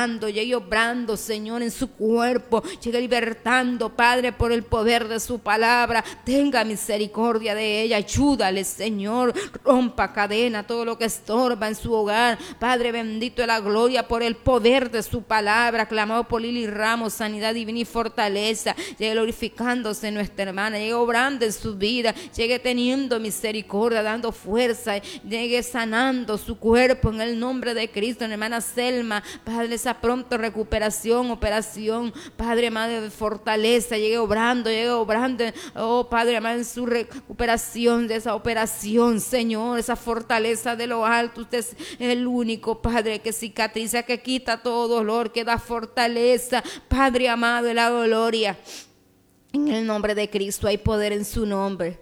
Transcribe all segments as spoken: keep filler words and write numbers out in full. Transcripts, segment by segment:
obrando, llegue obrando, Señor, en su cuerpo, llegue libertando, Padre, por el poder de su palabra. Tenga misericordia de ella, ayúdale, Señor, rompa cadena, todo lo que estorba en su hogar, Padre bendito de la gloria, por el poder de su palabra. Clamado por Lili Ramos, sanidad divina y fortaleza, llegue glorificándose nuestra hermana, llegue obrando en su vida, llegue teniendo misericordia, dando fuerza, llegue sanando su cuerpo en el nombre de Cristo. En hermana Selma, Padre, esa pronta recuperación, operación, Padre amado, de fortaleza, llegue obrando, llegue obrando, oh Padre amado, en su recuperación de esa operación, Señor, esa fortaleza de lo alto. Usted es el único, Padre, que cicatriza, que quita todo dolor, que da fortaleza, Padre amado de la gloria. En el nombre de Cristo hay poder en su nombre.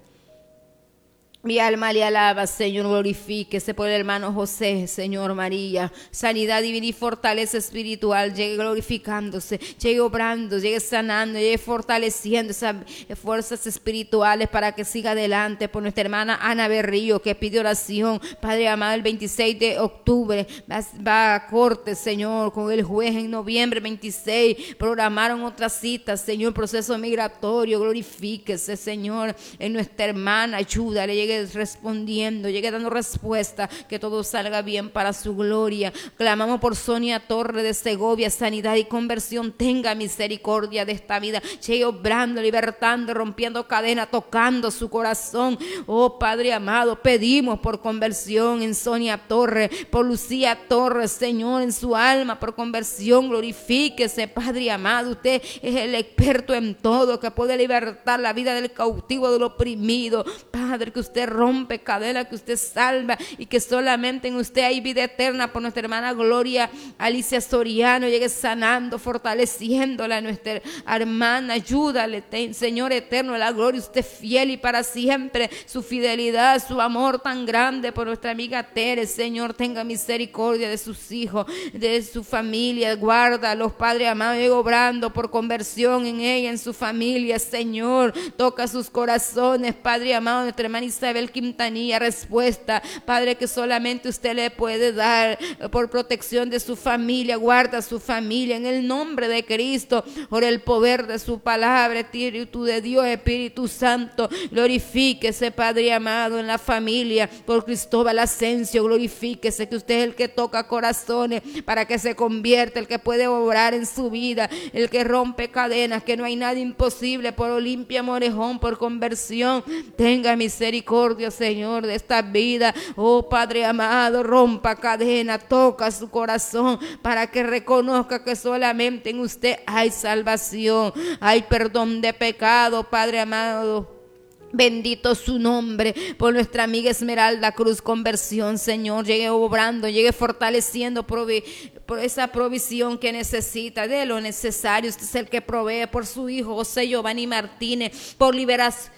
Mi alma le alaba, Señor, glorifíquese por el hermano José, Señor, María, sanidad divina y fortaleza espiritual, llegue glorificándose, llegue obrando, llegue sanando, llegue fortaleciendo esas fuerzas espirituales para que siga adelante. Por nuestra hermana Ana Berrío, que pide oración, Padre amado, el veintiséis de octubre va, va a corte, Señor, con el juez. En noviembre veintiséis programaron otra cita, Señor, proceso migratorio, glorifíquese, Señor, en nuestra hermana, ayúdale, llegue respondiendo, llegue dando respuesta, que todo salga bien para su gloria. Clamamos por Sonia Torre de Segovia, sanidad y conversión. Tenga misericordia de esta vida, llegue obrando, libertando, rompiendo cadenas, tocando su corazón. Oh Padre amado, pedimos por conversión en Sonia Torre, por Lucía Torres, Señor, en su alma, por conversión. Glorifíquese, Padre amado, usted es el experto en todo, que puede libertar la vida del cautivo, del oprimido. Padre, que usted rompe cadena, que usted salva, y que solamente en usted hay vida eterna. Por nuestra hermana Gloria Alicia Soriano, llegue sanando, fortaleciéndola, nuestra hermana, ayúdale, ten, Señor eterno, la gloria, usted fiel y para siempre, su fidelidad, su amor tan grande por nuestra amiga Tere. Señor, tenga misericordia de sus hijos, de su familia, guarda los Padre amado, llegue obrando por conversión en ella, en su familia, Señor, toca sus corazones, Padre amado. Nuestra hermana Isabel Quintanilla, respuesta, Padre, que solamente usted le puede dar por protección de su familia. Guarda su familia en el nombre de Cristo, por el poder de su palabra. Espíritu de Dios, Espíritu Santo, glorifíquese, Padre amado, en la familia. Por Cristóbal Asensio, glorifíquese, que usted es el que toca corazones para que se convierta, el que puede obrar en su vida, el que rompe cadenas, que no hay nada imposible. Por Olimpia Morejón, por conversión, tenga misericordia, Señor, de esta vida. Oh Padre amado, rompa cadena, toca su corazón para que reconozca que solamente en usted hay salvación, hay perdón de pecado, Padre amado. Bendito su nombre. Por nuestra amiga Esmeralda Cruz, conversión, Señor, llegue obrando, llegue fortaleciendo provi por esa provisión que necesita, de lo necesario. Usted es el que provee. Por su hijo José Giovanni Martínez, por liberación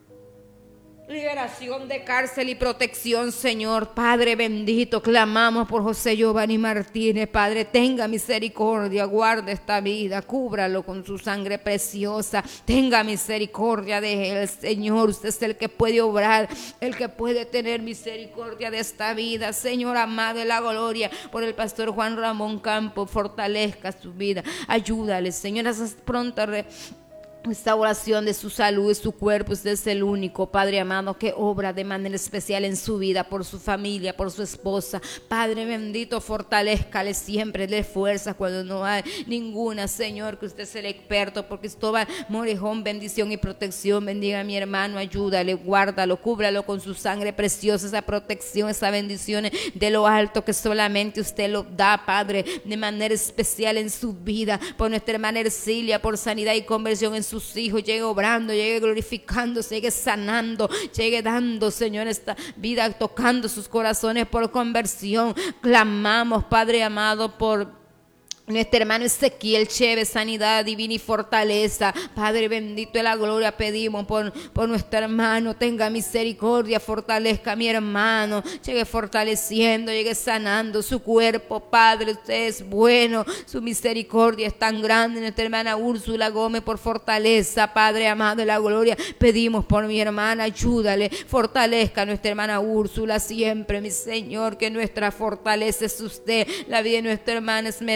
liberación de cárcel y protección, Señor. Padre bendito, clamamos por José Giovanni Martínez. Padre, tenga misericordia, guarde esta vida, cúbralo con su sangre preciosa. Tenga misericordia de él, Señor. Usted es el que puede obrar, el que puede tener misericordia de esta vida, Señor amado de la gloria. Por el pastor Juan Ramón Campos, fortalezca su vida, ayúdale, Señor, a esas prontas re restauración de su salud y su cuerpo. Usted es el único, Padre amado, que obra de manera especial en su vida, por su familia, por su esposa. Padre bendito, fortalézcale siempre, dé fuerza cuando no hay ninguna, Señor, que usted es el experto. Por Cristóbal Morejón, bendición y protección. Bendiga a mi hermano, ayúdale, guárdalo, cúbralo con su sangre preciosa, esa protección, esa bendición de lo alto que solamente usted lo da, Padre, de manera especial en su vida. Por nuestra hermana Ercilia, por sanidad y conversión en sus hijos, llegue obrando, llegue glorificándose, llegue sanando, llegue dando, Señor, esta vida, tocando sus corazones por conversión. Clamamos, Padre amado, por nuestro hermano Ezequiel Chévez, sanidad divina y fortaleza. Padre bendito de la gloria, pedimos por, por nuestro hermano, tenga misericordia, fortalezca a mi hermano, llegue fortaleciendo, llegue sanando su cuerpo. Padre, usted es bueno, su misericordia es tan grande. Nuestra hermana Úrsula Gómez, por fortaleza, Padre amado de la gloria, pedimos por mi hermana, ayúdale, fortalezca a nuestra hermana Úrsula siempre, mi Señor, que nuestra fortaleza es usted. La vida de nuestra hermana Esmeralda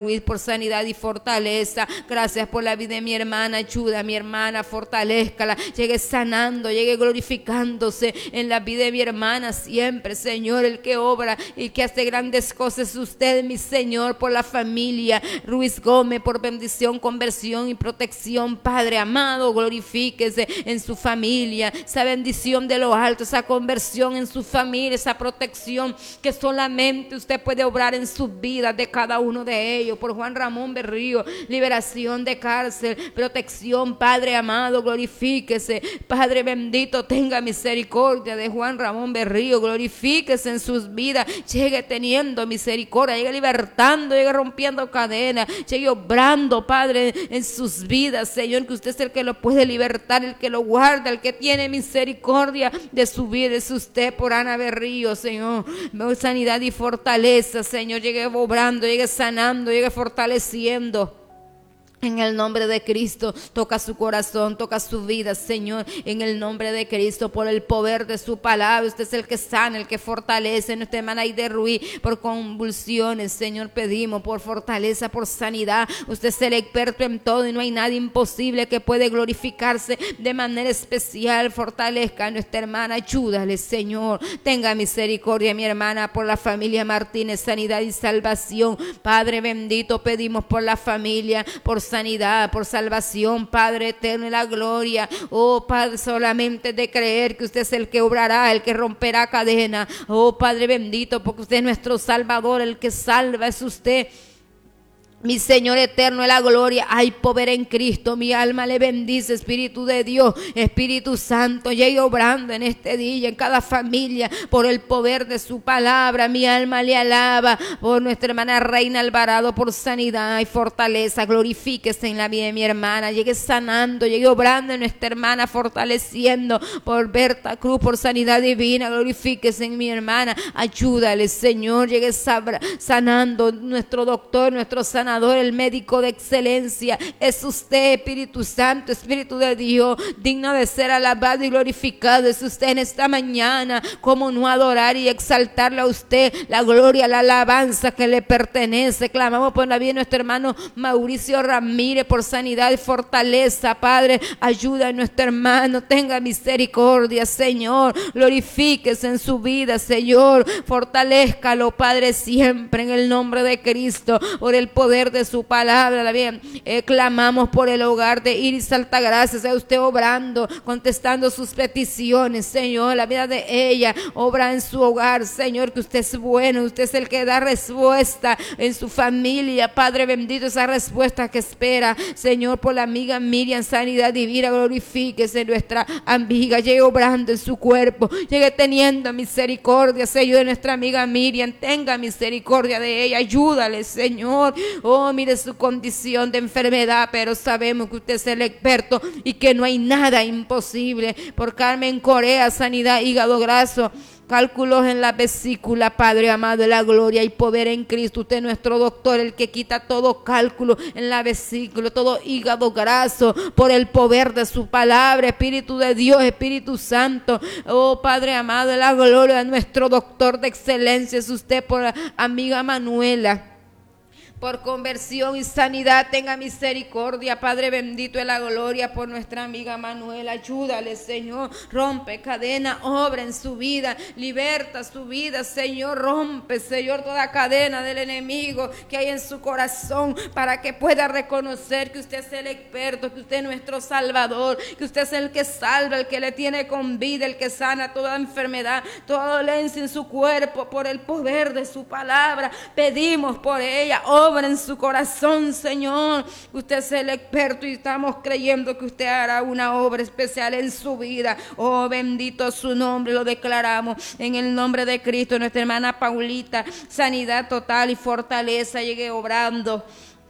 Ruiz por sanidad y fortaleza. Gracias por la vida de mi hermana. Ayuda a mi hermana, fortalézcala. Llegue sanando, llegue glorificándose en la vida de mi hermana siempre, Señor. El que obra y que hace grandes cosas es usted, mi Señor, por la familia Ruiz Gómez, por bendición, conversión y protección. Padre amado, glorifíquese en su familia, esa bendición de lo alto, esa conversión en su familia, esa protección que solamente usted puede obrar en sus vidas de cada uno de ellos. Por Juan Ramón Berrío, liberación de cárcel, protección, Padre amado, glorifíquese. Padre bendito, tenga misericordia de Juan Ramón Berrío, glorifíquese en sus vidas, llegue teniendo misericordia, llegue libertando, llegue rompiendo cadenas, llegue obrando, Padre, en sus vidas, Señor, que usted es el que lo puede libertar, el que lo guarda, el que tiene misericordia de su vida. Es usted por Ana Berrío, Señor. Sanidad y fortaleza, Señor, llegue obrando, llegue sanando, llegue fortaleciendo. En el nombre de Cristo, toca su corazón, toca su vida, Señor. En el nombre de Cristo, por el poder de su palabra. Usted es el que sana, el que fortalece. Nuestra hermana Aide Ruiz, por convulsiones, Señor, pedimos por fortaleza, por sanidad. Usted es el experto en todo y no hay nada imposible que puede glorificarse de manera especial. Fortalezca a nuestra hermana, ayúdale, Señor. Tenga misericordia, mi hermana, por la familia Martínez, sanidad y salvación. Padre bendito, pedimos por la familia, por sanidad, por salvación, Padre eterno y la gloria. Oh Padre, solamente de creer que usted es el que obrará, el que romperá cadena. Oh Padre bendito, porque usted es nuestro Salvador, el que salva es usted. Mi Señor eterno de la gloria, hay poder en Cristo, mi alma le bendice, Espíritu de Dios, Espíritu Santo, llegue obrando en este día, en cada familia, por el poder de su palabra. Mi alma le alaba, por nuestra hermana Reina Alvarado, por sanidad y fortaleza, glorifíquese en la vida de mi hermana, llegue sanando, llegue obrando en nuestra hermana, fortaleciendo, por Berta Cruz, por sanidad divina, glorifíquese en mi hermana, ayúdale, Señor, llegue sanando, nuestro doctor, nuestro sanador, el médico de excelencia es usted, Espíritu Santo, Espíritu de Dios, digno de ser alabado y glorificado es usted en esta mañana. Cómo no adorar y exaltarle a usted la gloria, la alabanza que le pertenece. Clamamos por la vida de nuestro hermano Mauricio Ramírez, por sanidad y fortaleza. Padre, ayuda a nuestro hermano, tenga misericordia, Señor, glorifíquese en su vida, Señor, fortalézcalo, Padre, siempre en el nombre de Cristo, por el poder de su palabra. La bien, eh, clamamos por el hogar de Iris Altagracia, sea usted obrando, contestando sus peticiones, Señor, la vida de ella, obra en su hogar, Señor, que usted es bueno, usted es el que da respuesta en su familia, Padre bendito, esa respuesta que espera, Señor, por la amiga Miriam, sanidad divina, glorifíquese nuestra amiga, llegue obrando en su cuerpo, llegue teniendo misericordia, Señor, de nuestra amiga Miriam, tenga misericordia de ella, ayúdale, Señor. Oh, mire su condición de enfermedad, pero sabemos que usted es el experto y que no hay nada imposible. Por Carmen Corea, sanidad, hígado graso, cálculos en la vesícula, Padre amado de la gloria y poder en Cristo. Usted es nuestro doctor, el que quita todo cálculo en la vesícula, todo hígado graso, por el poder de su palabra, Espíritu de Dios, Espíritu Santo. Oh Padre amado de la gloria, nuestro doctor de excelencia es usted, por amiga Manuela, por conversión y sanidad, tenga misericordia, Padre bendito de la gloria, por nuestra amiga Manuela, ayúdale, Señor, rompe cadena, obra en su vida, liberta su vida, Señor, rompe, Señor, toda cadena del enemigo que hay en su corazón, para que pueda reconocer que usted es el experto, que usted es nuestro Salvador, que usted es el que salva, el que le tiene con vida, el que sana toda enfermedad, toda dolencia en su cuerpo, por el poder de su palabra, pedimos por ella, obra en su corazón, Señor. Usted es el experto y estamos creyendo que usted hará una obra especial en su vida. Oh, bendito su nombre, lo declaramos en el nombre de Cristo. Nuestra hermana Paulita, sanidad total y fortaleza, llegue obrando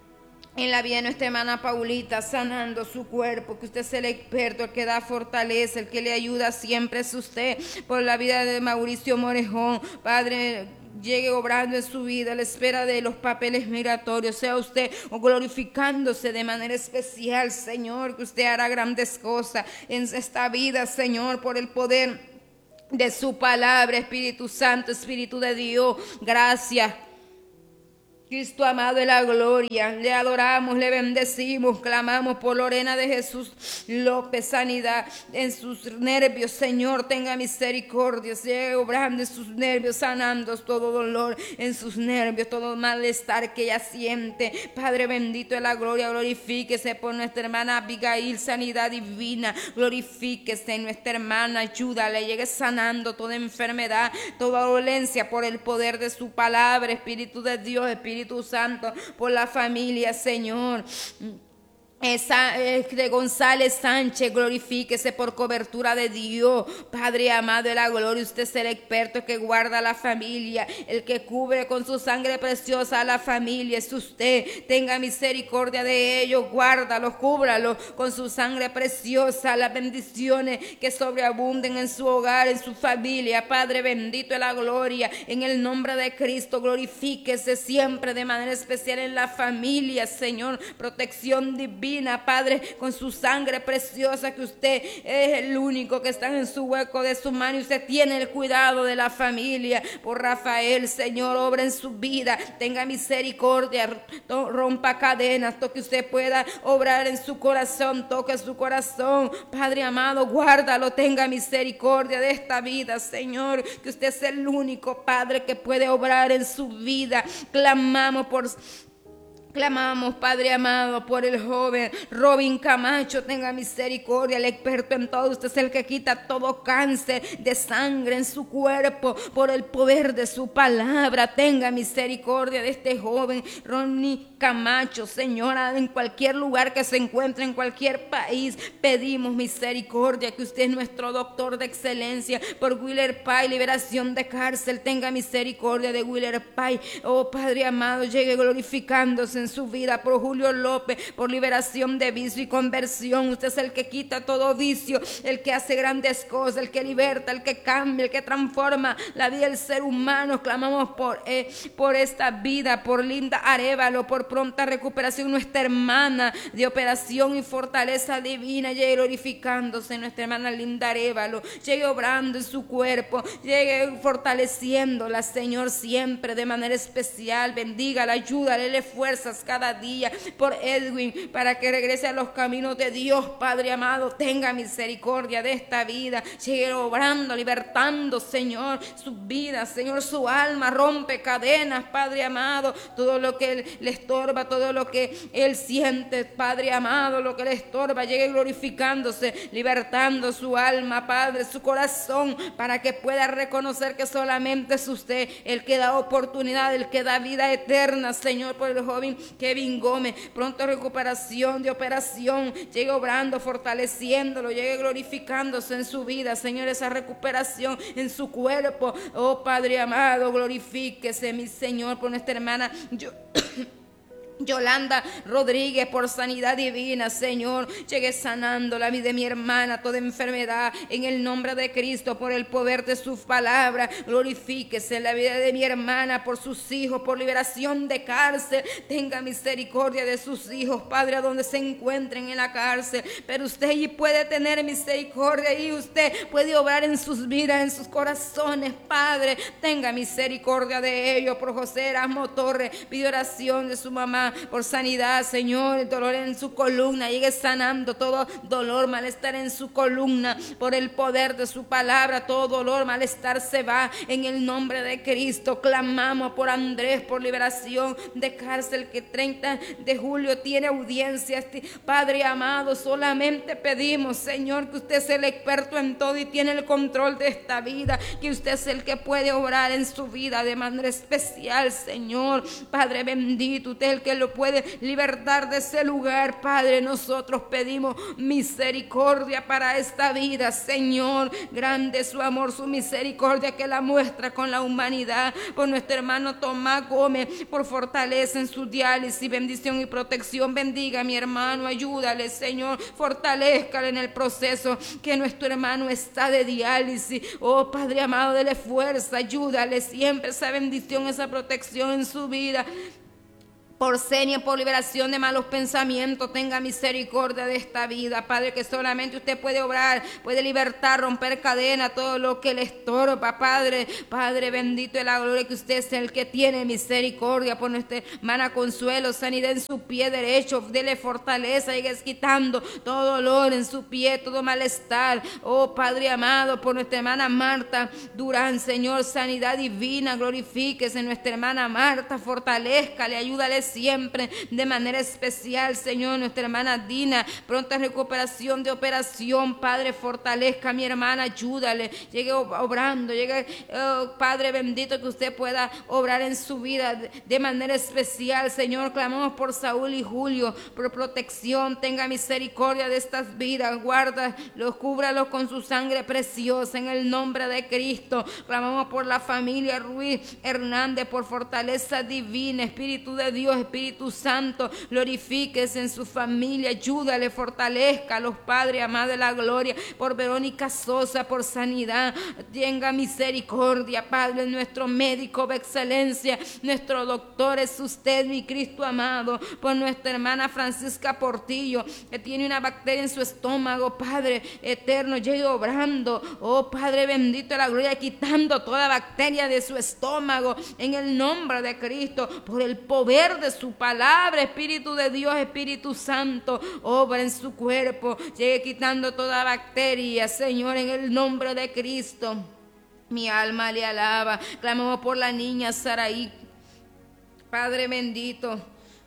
en la vida de nuestra hermana Paulita, sanando su cuerpo, que usted es el experto, el que da fortaleza, el que le ayuda siempre es usted. Por la vida de Mauricio Morejón, Padre, llegue obrando en su vida a la espera de los papeles migratorios, sea usted glorificándose de manera especial, Señor, que usted hará grandes cosas en esta vida, Señor, por el poder de su palabra, Espíritu Santo, Espíritu de Dios. Gracias. Cristo amado de la gloria, le adoramos, le bendecimos, clamamos por Lorena de Jesús López, sanidad en sus nervios, Señor, tenga misericordia, sigue obrando en sus nervios, sanando todo dolor en sus nervios, todo malestar que ella siente. Padre bendito de la gloria, glorifíquese por nuestra hermana Abigail, sanidad divina, glorifíquese en nuestra hermana, ayúdale, llegue sanando toda enfermedad, toda dolencia por el poder de su palabra, Espíritu de Dios, Espíritu Espíritu Santo, por la familia, Señor. Esa, eh, de González Sánchez, glorifíquese por cobertura de Dios, Padre amado de la gloria. Usted es el experto que guarda a la familia, el que cubre con su sangre preciosa a la familia. Es usted, tenga misericordia de ellos, guárdalos, cúbralos con su sangre preciosa. Las bendiciones que sobreabunden en su hogar, en su familia, Padre bendito de la gloria, en el nombre de Cristo, glorifíquese siempre de manera especial en la familia, Señor. Protección divina, Padre, con su sangre preciosa, que usted es el único que está en su hueco de su mano y usted tiene el cuidado de la familia. Por Rafael, Señor, obra en su vida, tenga misericordia, rompa cadenas, toque usted pueda obrar en su corazón, toque su corazón, Padre amado, guárdalo, tenga misericordia de esta vida, Señor, que usted es el único Padre que puede obrar en su vida. Clamamos por Clamamos, Padre amado, por el joven Robin Camacho, tenga misericordia, el experto en todo. Usted es el que quita todo cáncer de sangre en su cuerpo por el poder de su palabra. Tenga misericordia de este joven Ronnie Camacho, Señora, en cualquier lugar que se encuentre, en cualquier país, pedimos misericordia, que usted es nuestro doctor de excelencia. Por Willer Pay, liberación de cárcel, tenga misericordia de Willer Pay. Oh Padre amado, llegue glorificándose en su vida. Por Julio López, por liberación de vicio y conversión. Usted es el que quita todo vicio, el que hace grandes cosas, el que liberta, el que cambia, el que transforma la vida del ser humano. Clamamos por, eh, por esta vida, por Linda Arevalo, por pronta recuperación, nuestra hermana de operación y fortaleza divina. Llegue glorificándose nuestra hermana Linda Arevalo, llegue obrando en su cuerpo, llegue fortaleciéndola, Señor, siempre de manera especial. Bendígala, ayúdale, le fuerzas cada día. Por Edwin, para que regrese a los caminos de Dios, Padre amado, tenga misericordia de esta vida, llegue obrando, libertando, Señor, su vida, Señor, su alma, rompe cadenas, Padre amado, todo lo que él, le estorba, todo lo que él siente, Padre amado, lo que le estorba, llegue glorificándose, libertando su alma, Padre, su corazón, para que pueda reconocer que solamente es usted el que da oportunidad, el que da vida eterna, Señor. Por el joven Kevin Gómez, pronto recuperación de operación, llegue obrando, fortaleciéndolo, llegue glorificándose en su vida, Señor, esa recuperación en su cuerpo. Oh Padre amado, glorifíquese, mi Señor, por nuestra hermana yo Yolanda Rodríguez, por sanidad divina, Señor, llegue sanando la vida de mi hermana, toda enfermedad, en el nombre de Cristo, por el poder de sus palabras. Glorifíquese la vida de mi hermana, por sus hijos, por liberación de cárcel. Tenga misericordia de sus hijos, Padre, a donde se encuentren en la cárcel, pero usted y puede tener misericordia y usted puede obrar en sus vidas, en sus corazones, Padre. Tenga misericordia de ellos. Por José Erasmo Torres, pide oración de su mamá por sanidad, Señor, el dolor en su columna, llegue sanando todo dolor, malestar en su columna, por el poder de su palabra. Todo dolor, malestar se va en el nombre de Cristo. Clamamos por Andrés, por liberación de cárcel, que treinta de julio tiene audiencia. Padre amado, solamente pedimos, Señor, que usted es el experto en todo y tiene el control de esta vida, que usted es el que puede obrar en su vida de manera especial, Señor. Padre bendito, usted es el que lo puede libertar de ese lugar, Padre. Nosotros pedimos misericordia para esta vida, Señor. Grande su amor, su misericordia, que la muestra con la humanidad. Por nuestro hermano Tomás Gómez, por fortaleza en su diálisis, bendición y protección. Bendiga a mi hermano, ayúdale, Señor, fortalezcale en el proceso que nuestro hermano está de diálisis. Oh Padre amado, dele fuerza, ayúdale siempre esa bendición, esa protección en su vida. por seña, por liberación de malos pensamientos. Tenga misericordia de esta vida, Padre, que solamente usted puede obrar, puede libertar, romper cadenas, todo lo que le estorba, Padre. Padre bendito de la gloria, que usted es el que tiene misericordia por nuestra hermana Consuelo, sanidad en su pie derecho, dele fortaleza, llegue quitando todo dolor en su pie, todo malestar. Oh Padre amado, por nuestra hermana Marta Durán, Señor, sanidad divina, glorifíquese nuestra hermana Marta, fortalezcale, ayúdale siempre de manera especial, Señor. Nuestra hermana Dina, pronta recuperación de operación, Padre, fortalezca a mi hermana, ayúdale, llegue obrando, llegue, oh, Padre bendito, que usted pueda obrar en su vida de, de manera especial, Señor. Clamamos por Saúl y Julio, por protección, tenga misericordia de estas vidas, guarda, los cúbralos con su sangre preciosa, en el nombre de Cristo. Clamamos por la familia Ruiz Hernández, por fortaleza divina, Espíritu de Dios, Espíritu Santo, glorifíquese en su familia, ayúdale, fortalezca a los padres, amado de la gloria, por Verónica Sosa, por sanidad, tenga misericordia, Padre, nuestro médico de excelencia, nuestro doctor es usted, mi Cristo amado, por nuestra hermana Francisca Portillo, que tiene una bacteria en su estómago, Padre eterno, llegue obrando, oh Padre bendito de la gloria, quitando toda bacteria de su estómago, en el nombre de Cristo, por el poder de su palabra, Espíritu de Dios, Espíritu Santo, obra en su cuerpo, llegue quitando toda bacteria, Señor, en el nombre de Cristo. Mi alma le alaba. Clamamos por la niña Saraí, Padre bendito,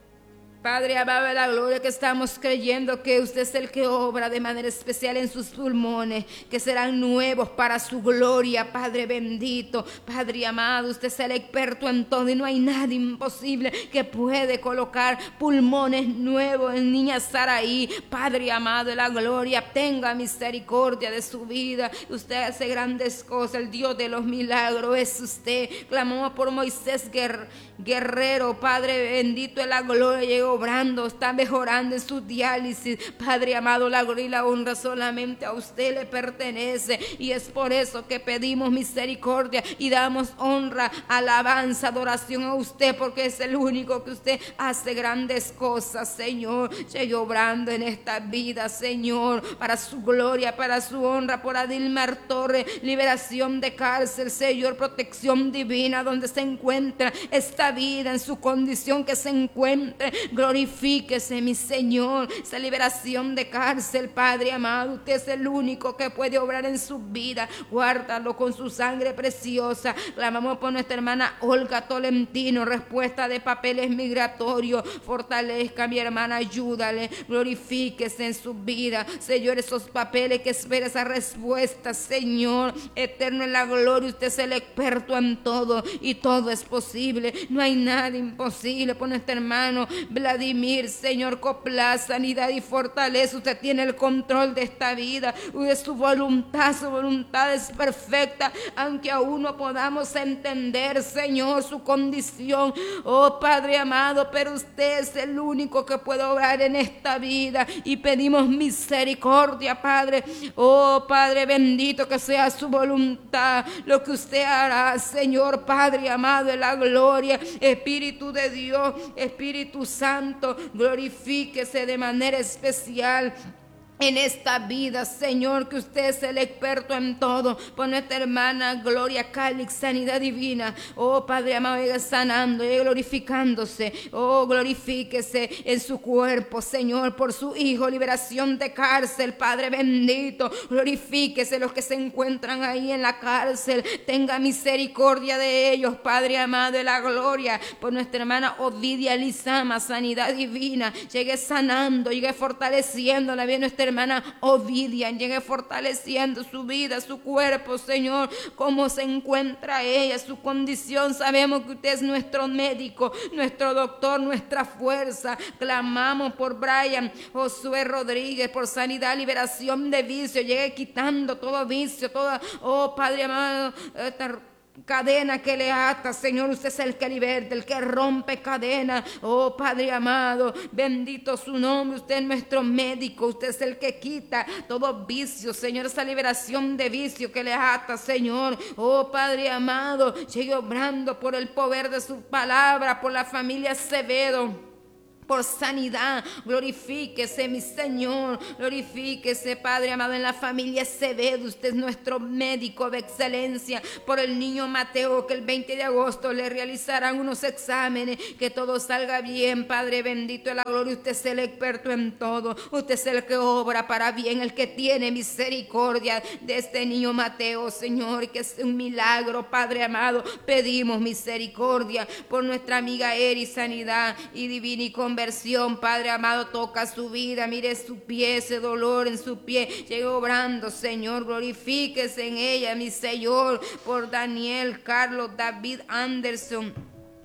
Padre amado de la gloria, que estamos creyendo que usted es el que obra de manera especial en sus pulmones, que serán nuevos para su gloria, Padre bendito, Padre amado, usted es el experto en todo y no hay nada imposible que puede colocar pulmones nuevos en niña Saraí. Padre amado de la gloria, tenga misericordia de su vida, usted hace grandes cosas, el Dios de los milagros es usted. Clamamos por Moisés Guerrero, Padre bendito de la gloria, llegó obrando, está mejorando en su diálisis, Padre amado, la gloria y la honra solamente a usted le pertenece, y es por eso que pedimos misericordia y damos honra, alabanza, adoración a usted, porque es el único que usted hace grandes cosas, Señor. Llegue obrando en esta vida, Señor, para su gloria, para su honra, por Adilmar Torres, liberación de cárcel, Señor, protección divina donde se encuentra esta vida, en su condición que se encuentre. Glorifíquese, mi Señor, esa liberación de cárcel, Padre amado, usted es el único que puede obrar en su vida. Guárdalo con su sangre preciosa. Clamamos por nuestra hermana Olga Tolentino, respuesta de papeles migratorios, fortalezca a mi hermana, ayúdale, glorifíquese en su vida, Señor, esos papeles que espera esa respuesta, Señor, eterno en la gloria, usted es el experto en todo y todo es posible, no hay nada imposible. Por nuestro hermano Vladimir, Señor, Copla, sanidad y fortaleza, usted tiene el control de esta vida, de su voluntad, su voluntad es perfecta, aunque aún no podamos entender, Señor, su condición, oh Padre amado, pero usted es el único que puede obrar en esta vida, y pedimos misericordia, Padre, oh Padre bendito, que sea su voluntad lo que usted hará, Señor, Padre amado de la gloria, Espíritu de Dios, Espíritu Santo, glorifíquese de manera especial en esta vida, Señor, que usted es el experto en todo. Por nuestra hermana Gloria Calix, sanidad divina, oh Padre amado, llegue sanando, llegue glorificándose, oh glorifíquese en su cuerpo, Señor, por su hijo, liberación de cárcel, Padre bendito, glorifíquese los que se encuentran ahí en la cárcel, tenga misericordia de ellos, Padre amado de la gloria. Por nuestra hermana Ovidia Lizama, sanidad divina, llegue sanando, llegue fortaleciéndola bien nuestra hermana Ovidia, llegue fortaleciendo su vida, su cuerpo, Señor, cómo se encuentra ella, su condición. Sabemos que usted es nuestro médico, nuestro doctor, nuestra fuerza. Clamamos por Brian Josué Rodríguez, por sanidad, liberación de vicio, llegue quitando todo vicio, toda, oh Padre amado, esta cadena que le ata, Señor, usted es el que liberta, el que rompe cadena, oh Padre amado, bendito su nombre, usted es nuestro médico, usted es el que quita todo vicio, Señor, esa liberación de vicio que le ata, Señor, oh Padre amado, llegue obrando por el poder de su palabra, por la familia Acevedo. por sanidad. Glorifíquese, mi Señor, glorifíquese, Padre amado, en la familia Acevedo. Usted es nuestro médico de excelencia. Por el niño Mateo, que el veinte de agosto le realizarán unos exámenes, que todo salga bien, Padre bendito de la gloria. Usted es el experto en todo, usted es el que obra para bien, el que tiene misericordia de este niño Mateo, Señor, que es un milagro, Padre amado. Pedimos misericordia por nuestra amiga Eri, sanidad y divina y conversión, Padre amado. Toca su vida, mire su pie, ese dolor en su pie, llegue obrando, Señor. Glorifíquese en ella, mi Señor, por Daniel, Carlos, David Anderson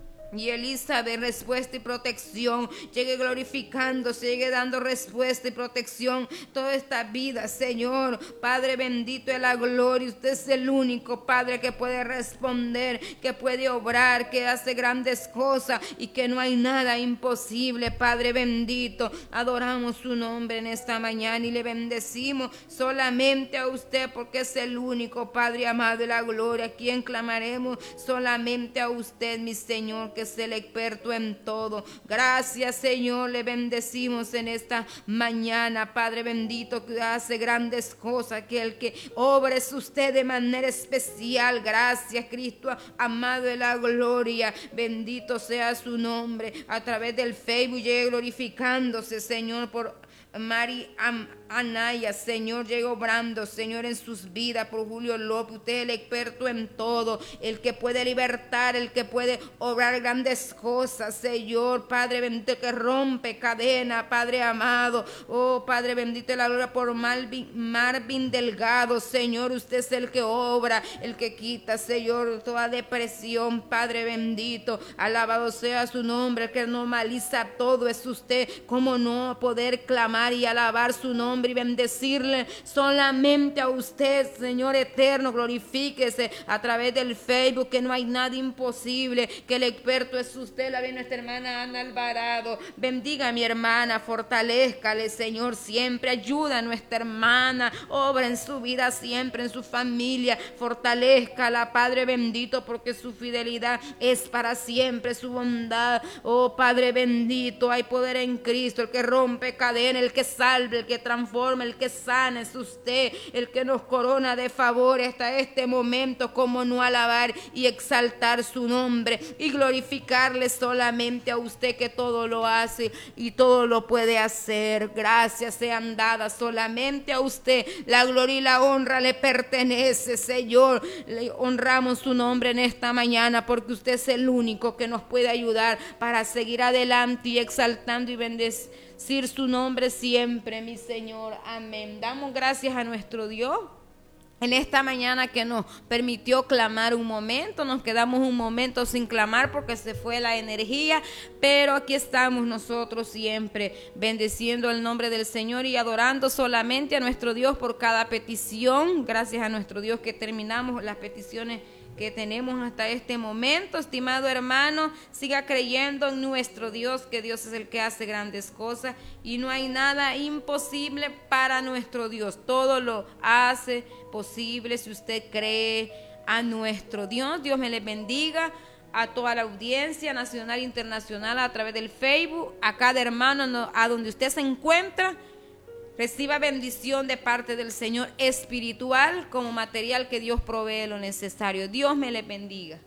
y Elizabeth, respuesta y protección. Llegue glorificándose, llegue dando respuesta y protección toda esta vida, Señor. Padre bendito de la gloria, usted es el único, Padre, que puede responder, que puede obrar, que hace grandes cosas y que no hay nada imposible, Padre bendito. Adoramos su nombre en esta mañana y le bendecimos solamente a usted, porque es el único, Padre amado de la gloria, a quien clamaremos solamente a usted, mi Señor, que es el experto en todo. Gracias, Señor, le bendecimos en esta mañana, Padre bendito, que hace grandes cosas, que el que obra es usted de manera especial. Gracias, Cristo amado de la gloria, bendito sea su nombre. A través del Facebook llegue glorificándose, Señor, por Mari Am Anaya, Señor, llega obrando, Señor, en sus vidas. Por Julio López, usted es el experto en todo, el que puede libertar, el que puede obrar grandes cosas, Señor, Padre bendito, que rompe cadena, Padre amado. Oh, Padre bendito de la gloria, por Marvin, Marvin Delgado, Señor, usted es el que obra, el que quita, Señor, toda depresión, Padre bendito. Alabado sea su nombre, el que normaliza todo es usted. Cómo no poder clamar y alabar su nombre y bendecirle solamente a usted, Señor eterno. Glorifíquese a través del Facebook, que no hay nada imposible, que el experto es usted. La ve nuestra hermana Ana Alvarado. Bendiga a mi hermana, fortalézcale, Señor, siempre. Ayuda a nuestra hermana, obra en su vida siempre, en su familia. Fortalézcala, Padre bendito, porque su fidelidad es para siempre, su bondad. Oh, Padre bendito, hay poder en Cristo, el que rompe cadenas, el que salve, el que transforma, el que sana es usted, el que nos corona de favor hasta este momento. Como no alabar y exaltar su nombre y glorificarle solamente a usted, que todo lo hace y todo lo puede hacer. Gracias sean dadas solamente a usted. La gloria y la honra le pertenece, Señor. Le honramos su nombre en esta mañana, porque usted es el único que nos puede ayudar para seguir adelante y exaltando y bendeciendo su nombre siempre, mi Señor. Amén. Damos gracias a nuestro Dios en esta mañana, que nos permitió clamar un momento. Nos quedamos un momento sin clamar porque se fue la energía, pero aquí estamos nosotros siempre bendeciendo el nombre del Señor y adorando solamente a nuestro Dios por cada petición. Gracias a nuestro Dios que terminamos las peticiones que tenemos hasta este momento. Estimado hermano, siga creyendo en nuestro Dios, que Dios es el que hace grandes cosas y no hay nada imposible para nuestro Dios. Todo lo hace posible si usted cree a nuestro Dios. Dios me les bendiga a toda la audiencia nacional e internacional a través del Facebook, a cada hermano a donde usted se encuentra. Reciba bendición de parte del Señor espiritual como material que Dios provee lo necesario. Dios me les bendiga.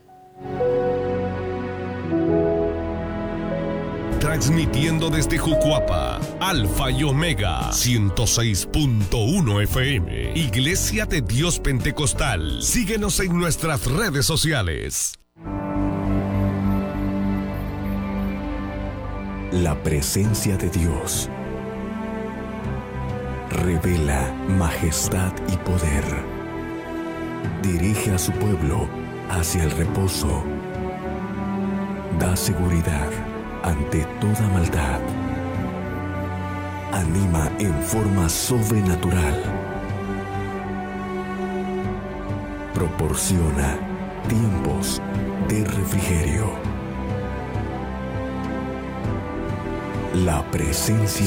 Transmitiendo desde Jucuapa, Alfa y Omega, ciento seis punto uno F M, Iglesia de Dios Pentecostal. Síguenos en nuestras redes sociales. La presencia de Dios revela majestad y poder. Dirige a su pueblo hacia el reposo. Da seguridad ante toda maldad. Anima en forma sobrenatural. Proporciona tiempos de refrigerio. La presencia